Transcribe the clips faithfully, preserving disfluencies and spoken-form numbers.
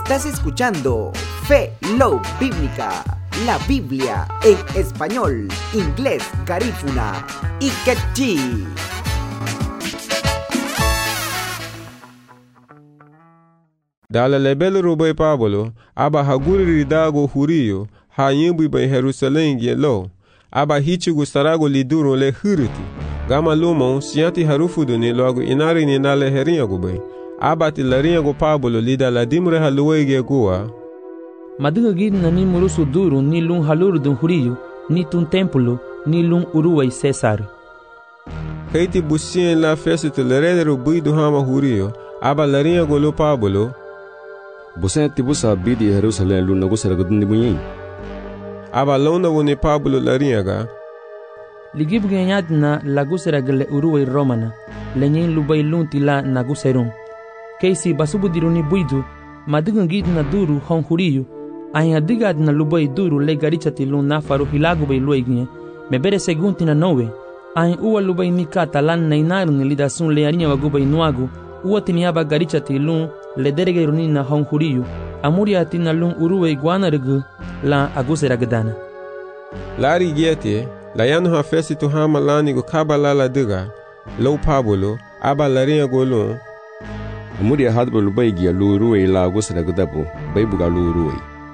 Estás escuchando Fe Love Bíblica, la Biblia en español, inglés, garífuna y quechí. Dala lebel rubay Pablo, aba haguri ridago huriyo, ha yimbi bay Jerusalem lo, aba hichi gustarago liduro le huriti. Gama lumon sianti harufudu ni logo inari ni nale herinyago bay. Aba ti larinyago Pablo lida la dimre haluwege gua. Madiga gid na ni murusu duro ni lun halur dun huriyo, ni tun templo, ni lun uruway Cesar. Kaiti busien la festa te leredero buidu hama huriyo, aba larinyago lo Pablo. Busen tibusa bidi Jerusalem lu nagu saragadun bunyi. Aba lona woni Pablo larinyaga. Ligib genyad na lagu saragle uruway Romana, lenyen lubay lunti la nagu serun. Kaisi basubu diruni buidu, madiga gid na duru hon huriyo, aya digad na lubay duru le garichati lun na faru hilagu bay luegne, mebere segunti na nowe, aya uwa lubay nikata lan na inaru ni lidasun le arinya wagubay nuagu, uwa tiniaba garichati lun le derege runina hon huriyo, amuri atina lun uruwe guanargu la aguseragadana. Lari giete, la yanu ha fesi tu hama lani go kabala la diga, lo Pablo, aba larinha golun. Amuri hadbo lubai gia lu uruwe la aguseragadabo, baibuga lu uruwe.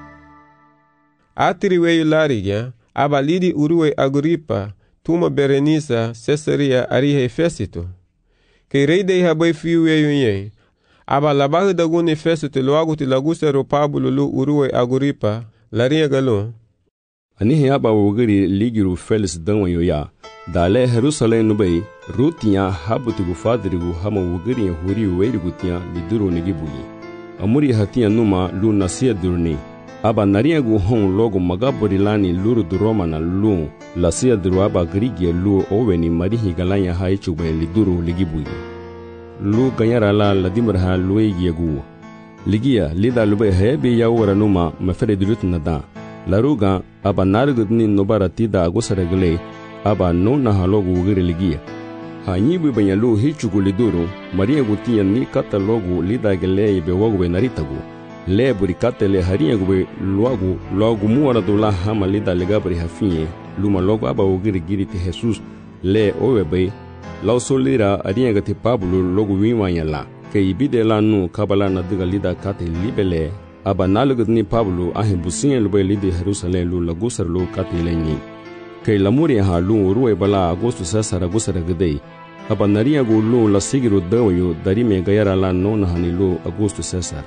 Atiri weyu lari gia, aba lidi uruwe Agripa, tuma Berenisa, Caesarea arihe fesito. Kei rei dei habai fiu weyu nye, aba labahu daguni fesito loagu ti lagusero Pablo lu uruwe Agripa, larinha galun. Anihe aba wugiri ligiru Felix danwa ya, dale Jerusalem nubai, rutinya habutigu fadrigu hama wugiri huri weirigu tiya liduru nigibuyi. Amuri hatiya numa lu nasiya durni, aba nariyagu hon logo magaburi lani luru duroma na lu, lasiya duru aba grigia lu oweni marihi galanya haichube liduru ligibuyi. Lu ganyara la ladimraha luegi yagu. Ligia lida lube hebe ya wara numa mafere dilut nada. Laruga aba narugudni nobara tida agusaragle aba no na halogu wugiri ligia. Ha nyibu banya lu hichugu liduru maria gutiya ni kata logu lida gele be wagu be naritagu. Le buri kata le haria gube luagu luagu muara dula hama lida legabri hafinye luma logu aba wugiri giri ti Jesus le owe be lau solira aria gati Pablo logu wimanya la. Ke ibide la nu kabala na diga lida kate libele aba nalugudni Pablo ahin businye lube lidi Jerusalem lu lagusar lu kate lenyi. Ke lamuri ha lu uruwe bala agosto Cesar agusar gdei. Aba naria gu lu la sigiru dawayo darime gayara la nona hani lu agosto Cesar.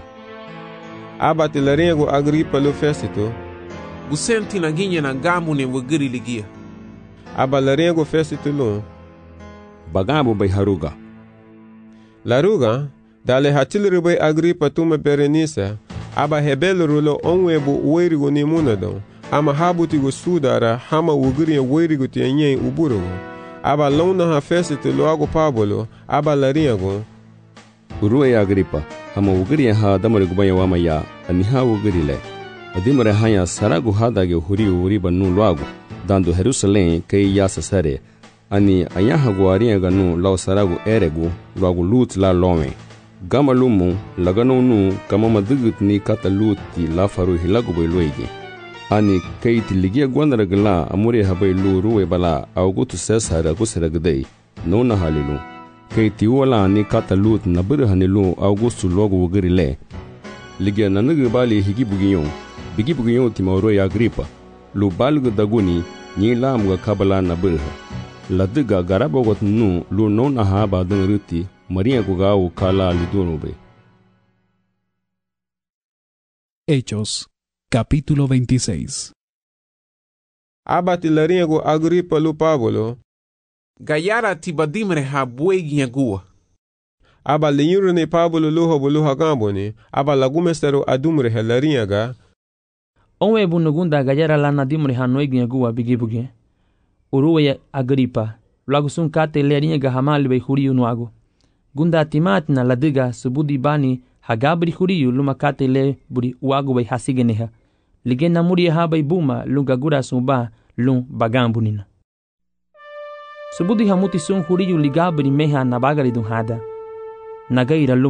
Aba ti larinha gu Agripa lu fesito. Busenti na ginye na gamu ne wugiri ligia. Aba larinha gu fesito lu. Bagabu bay haruga. Laruga, dale hatilru bay Agripa tuma Berenisa, aba hebelru lo onwebu uweirigu ni munadon, ama habutigu sudara hama wugiri uweirigu tienye uburugu. Aba lona ha fesito lo agu Pablo, aba larinhagu. Uruwe Agripa, hama wugiri ha damarigu banya wamaya, aniha wugiri le. Adimare hanya saragu hadage huri uriba nu loagu, dando Jerusalem kei yasa sare. Ani ayaha guaria ganu lau saragu eregu luagu lut la lome. Gama lumu lagano nu kama madugut ni kata luti la faru hilagu bay luegi. Ani keiti ligia guandaragla amuri habay lu ruwe bala augutu Cesar agusaragdei no na halilu. Keiti wala ni kata lut naburu hanilu augustu logu wugiri le. Ligia nanugu bali higibugiyon, bigibugiyon ti mauro Agripa. Lu balgu daguni ni lamuga kabala naburu. Ladiga garabogot nu lu non ahaba denruti maria gugau kala lidunube. Hechos, capítulo veintiséis. Aba ti larinha gu Agripa lu Pablo. Gayara tibadimre ha buegi yagua. Aba linyuru ni Pablo lu hobu lu hagamboni, aba lagumesteru adumre he larinha ga. Onwe bunugunda gayara lana dimre ha noegi yagua bigibuge. Uruwe Agripa, lagu sun kate lerinha gahamali bay huriyu nuagu. Gunda timat na ladiga subudi bani hagabri huriyu luma kate le buri uagu bay hasigeneha. Ligena muri ha bay buma lunga gura sumba lung bagambunina. Subudi hamuti sun huriyu ligabri meha nabagari dun hada. Nagaira